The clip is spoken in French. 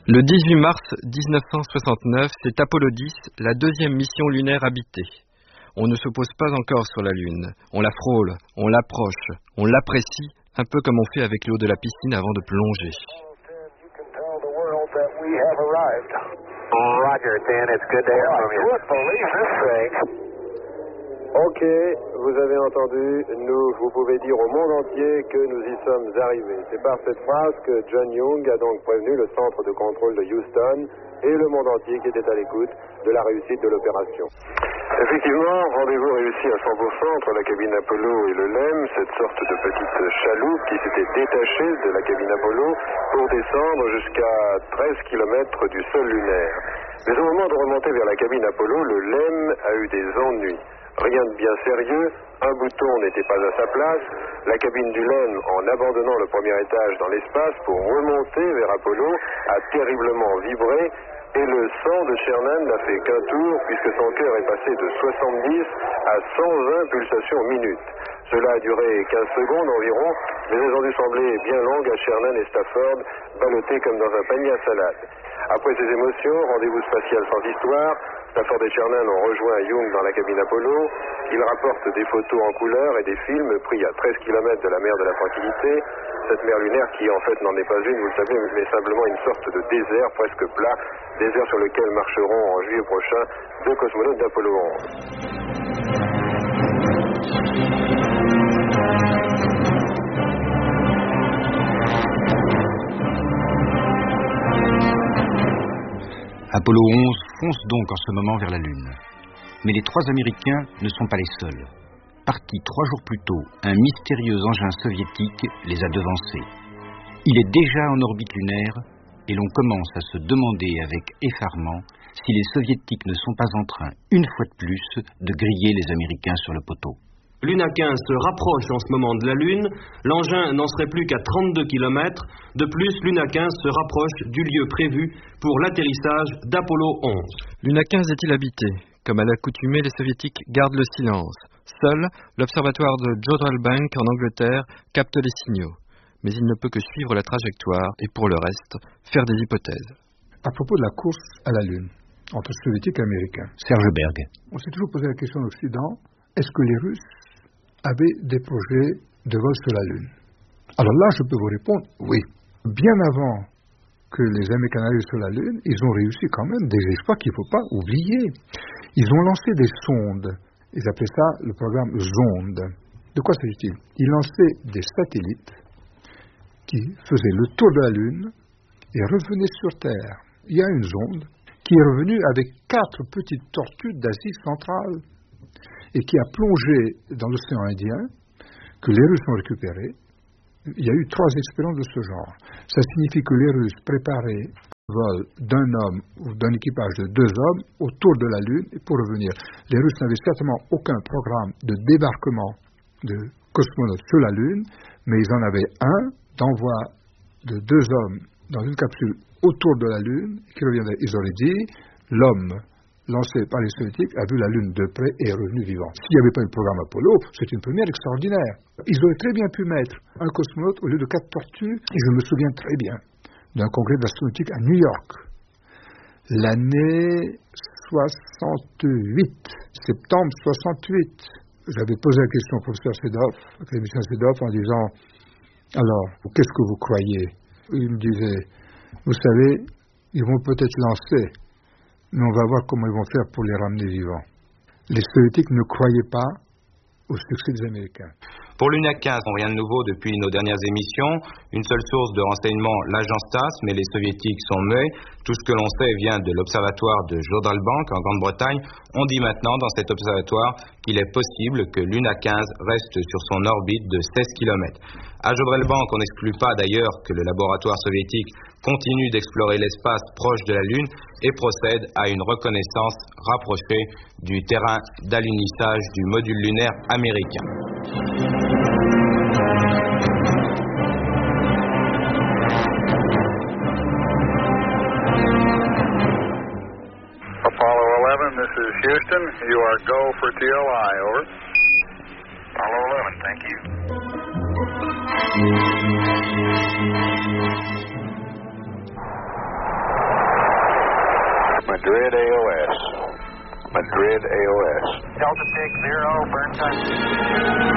Le 18 mars 1969, c'est Apollo 10, la deuxième mission lunaire habitée. On ne se pose pas encore sur la Lune. On la frôle, on l'approche, on l'apprécie, un peu comme on fait avec l'eau de la piscine avant de plonger. Roger, 10, it's good to hear from you. I couldn't believe this thing. Ok, vous avez entendu, vous pouvez dire au monde entier que nous y sommes arrivés. C'est par cette phrase que John Young a donc prévenu le centre de contrôle de Houston et le monde entier qui était à l'écoute de la réussite de l'opération. Effectivement, rendez-vous réussi à 100% entre la cabine Apollo et le LEM, cette sorte de petite chaloupe qui s'était détachée de la cabine Apollo pour descendre jusqu'à 13 km du sol lunaire. Mais au moment de remonter vers la cabine Apollo, le LEM a eu des ennuis. Rien de bien sérieux, un bouton n'était pas à sa place, la cabine du LEM, en abandonnant le premier étage dans l'espace pour remonter vers Apollo, a terriblement vibré, et le sang de Sherman n'a fait qu'un tour puisque son cœur est passé de 70 à 120 pulsations minutes. Cela a duré 15 secondes environ, mais elles ont dû sembler bien longues à Sherman et Stafford, ballottés comme dans un panier à salade. Après ces émotions, rendez-vous spatial sans histoire, Stafford et Sherman ont rejoint Young dans la cabine Apollo. Ils rapportent des photos en couleur et des films pris à 13 km de la mer de la Tranquillité. Cette mer lunaire qui en fait n'en est pas une, vous le savez, mais simplement une sorte de désert presque plat, désert sur lequel marcheront en juillet prochain 2 cosmonautes d'Apollo 11. Apollo 11 fonce donc en ce moment vers la Lune. Mais les 3 Américains ne sont pas les seuls. Partis 3 jours plus tôt, un mystérieux engin soviétique les a devancés. Il est déjà en orbite lunaire et l'on commence à se demander avec effarement si les Soviétiques ne sont pas en train, une fois de plus, de griller les Américains sur le poteau. Luna 15 se rapproche en ce moment de la Lune. L'engin n'en serait plus qu'à 32 km. De plus, Luna 15 se rapproche du lieu prévu pour l'atterrissage d'Apollo 11. Luna 15 est-il habité? Comme à l'accoutumée, les Soviétiques gardent le silence. Seul, l'observatoire de Jodrell Bank en Angleterre capte les signaux. Mais il ne peut que suivre la trajectoire et pour le reste, faire des hypothèses. À propos de la course à la Lune, entre Soviétiques et Américains. Serge Berg. On s'est toujours posé la question en Occident, est-ce que les Russes avaient des projets de vol sur la Lune? Alors là, je peux vous répondre, oui. Bien avant que les Américains arrivent sur la Lune, ils ont réussi quand même des exploits qu'il ne faut pas oublier. Ils ont lancé des sondes. Ils appelaient ça le programme Zonde. De quoi s'agit-il? Ils lançaient des satellites qui faisaient le tour de la Lune et revenaient sur Terre. Il y a une zonde qui est revenue avec 4 petites tortues d'Asie centrale et qui a plongé dans l'océan Indien, que les Russes ont récupéré. Il y a eu 3 expériences de ce genre. Ça signifie que les Russes préparaient un vol d'un homme ou d'un équipage de 2 hommes autour de la Lune pour revenir. Les Russes n'avaient certainement aucun programme de débarquement de cosmonautes sur la Lune, mais ils en avaient un d'envoi de 2 hommes dans une capsule autour de la Lune qui reviendrait. Ils auraient dit, l'homme lancé par les Soviétiques a vu la Lune de près et est revenu vivant. S'il n'y avait pas eu le programme Apollo, c'est une première extraordinaire. Ils auraient très bien pu mettre un cosmonaute au lieu de 4 tortues, et je me souviens très bien d'un congrès de l'astronautique à New York, l'année 68, septembre 68. J'avais posé la question au professeur Sedov, l'académicien Sedov, en disant, alors, qu'est-ce que vous croyez? Il me disait, vous savez, ils vont peut-être lancer, mais on va voir comment ils vont faire pour les ramener vivants. Les Soviétiques ne croyaient pas au succès des Américains. Pour Luna 15, rien de nouveau depuis nos dernières émissions. Une seule source de renseignement, l'agence TASS, mais les Soviétiques sont muets. Tout ce que l'on sait vient de l'observatoire de Jodrell Bank en Grande-Bretagne. On dit maintenant dans cet observatoire qu'il est possible que Luna 15 reste sur son orbite de 16 km. À Jodrell Bank, on n'exclut pas d'ailleurs que le laboratoire soviétique continue d'explorer l'espace proche de la Lune et procède à une reconnaissance rapprochée du terrain d'alunissage du module lunaire américain. Apollo 11, this is Houston. You are go for TLI, over. Apollo 11, thank you. Madrid AOS. Madrid AOS. Delta 6-0, burn time.